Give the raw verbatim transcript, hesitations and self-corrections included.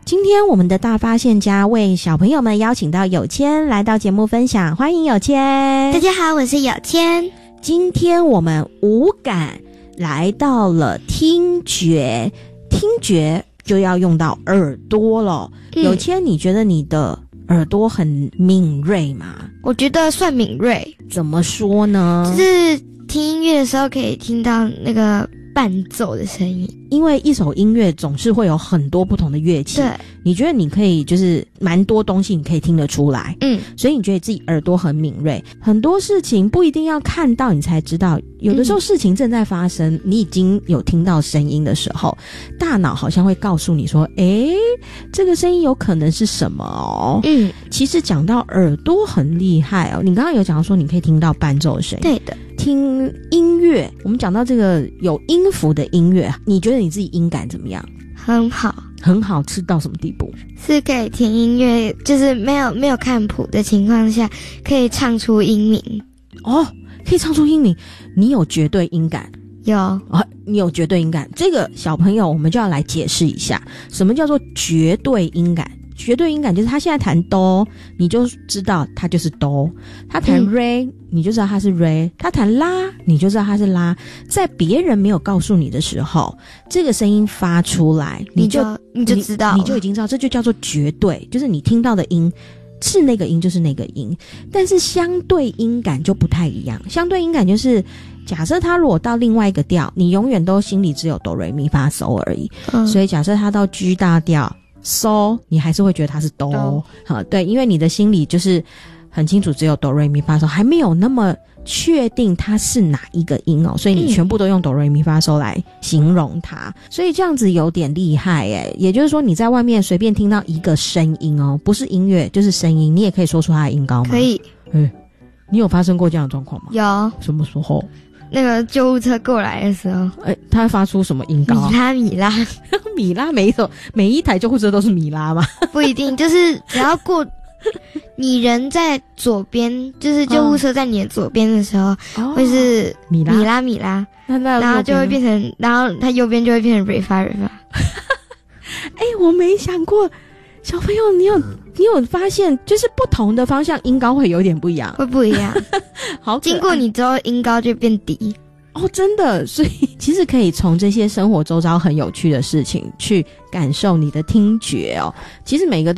今天我们的大发现家为小朋友们邀请到有谦来到节目分享，欢迎有谦。 大家好，我是有谦。 今天我们五感来到了听觉，听觉就要用到耳朵了。嗯、有谦，你觉得你的耳朵很敏锐吗？ 我觉得算敏锐。 怎么说呢？ 就是听音乐的时候可以听到那个伴奏的声音， 因为一首音乐总是会有很多不同的乐器， 对， 你觉得你可以就是蛮多东西你可以听得出来，嗯，所以你觉得自己耳朵很敏锐，很多事情不一定要看到你才知道，有的时候事情正在发生，嗯、你已经有听到声音的时候，大脑好像会告诉你说，诶，这个声音有可能是什么哦，嗯，其实讲到耳朵很厉害哦，你刚刚有讲到说你可以听到伴奏的声音， 对的。 听音乐，我们讲到这个有音符的音乐，你觉得你自己音感怎么样？ 很好， 很好，吃到什么地步？ 是可以听音乐，就是没有没有看谱的情况下，可以唱出音名。 哦，可以唱出音名，你有绝对音感？ 有啊，你有绝对音感。这个小朋友，我们就要来解释一下，什么叫做绝对音感？绝对音感就是他现在弹哆，你就知道他就是哆；他弹 re，、嗯、你就知道他是 re；他弹拉，你就知道他是拉。在别人没有告诉你的时候，这个声音发出来，你就你就你就知道了， 你，你就已经知道，这就叫做绝对，就是你听到的音是那个音就是那个音。但是相对音感就不太一样，相对音感就是假设他如果到另外一个调，你永远都心里只有哆瑞咪发嗦而已、嗯、所以假设他到 G 大调嗦，你还是会觉得它是哆、哦、好，对，因为你的心里就是很清楚只有哆瑞咪发嗦，还没有那么确定它是哪一个音哦，所以你全部都用哆瑞咪发嗦来形容它、嗯、所以这样子有点厉害耶。也就是说你在外面随便听到一个声音哦，不是音乐就是声音，你也可以说出它的音高吗？ 可以。 嗯，你有发生过这样的状况吗？ 有。 什么时候？ 那个救护车过来的时候， 哎，它会发出什么音高、啊？ 米拉米拉， 米拉，每一首每一台救护车都是米拉吗？ 不一定，就是只要过你人在左边，就是救护车在你的左边的时候，哦、会是米拉米拉米拉，那那然后就会变成，然后它右边就会变成 re fa re fa。 哎，我没想过。小朋友，你有你有发现，就是不同的方向音高会有点不一样， 会不一样。 好， 经过你之后，音高就变低。 哦，真的，所以其实可以从这些生活周遭很有趣的事情去感受你的听觉哦。其实每个都